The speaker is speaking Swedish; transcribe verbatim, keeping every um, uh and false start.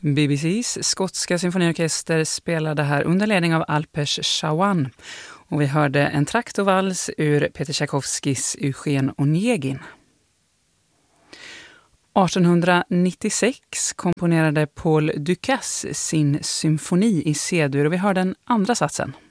B B C:s skotska symfoniorkester spelade här under ledning av Alpers Shawan. Och vi hörde en traktovals ur Peter Tchaikovskys Eugen Onegin. artonhundranittiosex komponerade Paul Dukas sin symfoni i C-dur och vi hör den andra satsen.